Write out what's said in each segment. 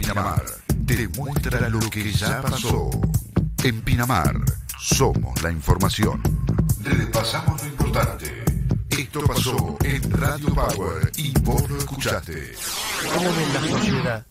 Pinamar te muestra lo que ya pasó. En Pinamar somos la información. Repasamos lo importante. Esto pasó en Radio Power y vos lo escuchaste. ¿Cómo ven la sociedad?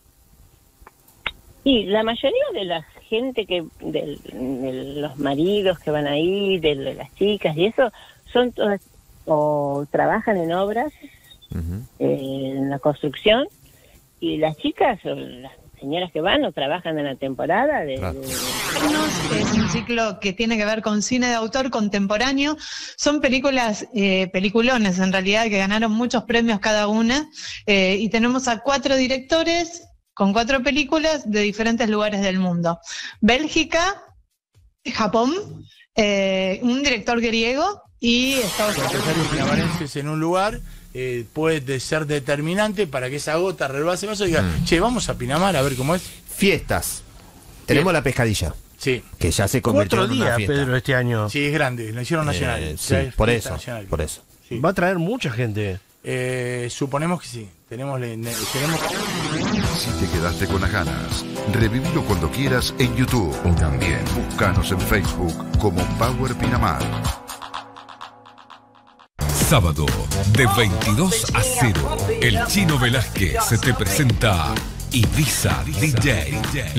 Y la mayoría de la gente de los maridos que van ahí, de las chicas y eso, son todas o trabajan en obras, en la construcción, y las chicas o las señoras que van o trabajan en la temporada Es un ciclo que tiene que ver con cine de autor contemporáneo. Son películas, peliculones en realidad, que ganaron muchos premios cada una, y tenemos a 4 directores con 4 películas de diferentes lugares del mundo. Bélgica, Japón, un director griego y Estados Unidos. Los empresarios pinamarenses en un lugar puede ser determinante para que esa gota rebase vaso y diga, che, vamos a Pinamar a ver cómo es. Fiestas. Tenemos la pescadilla. Sí. Que ya se convirtió 4 en una días, fiesta. Pedro, este año. Sí, es grande, lo hicieron nacional. Sí, por eso. Por eso. Sí. Va a traer mucha gente. Suponemos que sí. Tenemos. Si te quedaste con las ganas, revivilo cuando quieras en YouTube. También búscanos en Facebook como Power Pinamar. Sábado, de 22 a 0, el Chino Velázquez te presenta Ibiza DJ.